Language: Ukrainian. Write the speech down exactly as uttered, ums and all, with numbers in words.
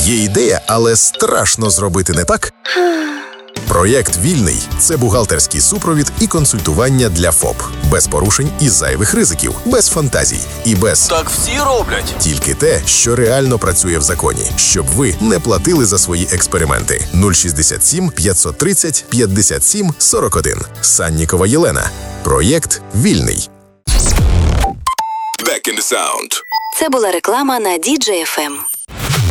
Є ідея, але страшно зробити не так? Проєкт «Вільний» – це бухгалтерський супровід і консультування для ФОП. Без порушень і зайвих ризиків, без фантазій і без Так всі роблять. тільки те, що реально працює в законі, щоб ви не платили за свої експерименти. нуль шістдесят сім п'ятсот тридцять п'ятдесят сім сорок один. Саннікова Єлена. Проєкт «Вільний». Back in the sound. Це була реклама на ді джей еф ем.